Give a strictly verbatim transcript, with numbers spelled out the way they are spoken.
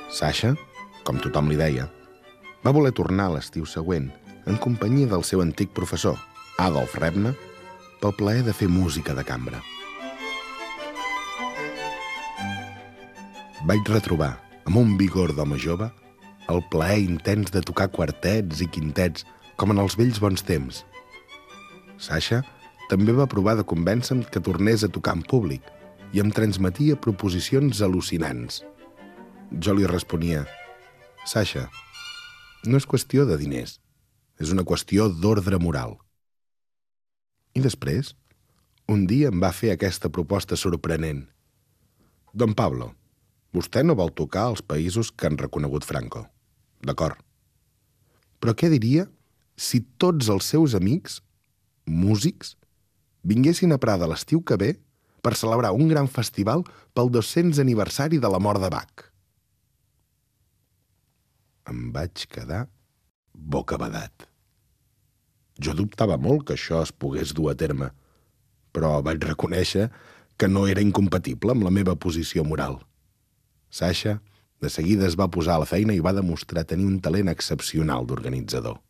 Sasha, com tothom li deia, va voler tornar l'estiu següent en companyia del seu antic professor, Adolf Rebner, pel plaer de fer música de cambra. Vaig retrobar, amb un vigor d'home jove, el plaer intens de tocar quartets i quintets com en els vells bons temps. Sasha també va provar de convèncer-me que tornés a tocar en públic i em transmetia proposicions al·lucinants. Jo li responia: Sasha, no és qüestió de diners, és una qüestió d'ordre moral. I després, un dia em va fer aquesta proposta sorprenent. Don Pablo, vostè no vol tocar als països que han reconegut Franco. D'acord. Però què diria si tots els seus amics, músics, vinguessin a Prada l'estiu que ve per celebrar un gran festival pel dos-cents aniversari de la mort de Bach? Em vaig quedar bocabadat. Jo dubtava molt que això es pogués dur a terme, però vaig reconèixer que no era incompatible amb la meva posició moral. Sasha de seguida es va posar a la feina i va demostrar tenir un talent excepcional d'organitzador.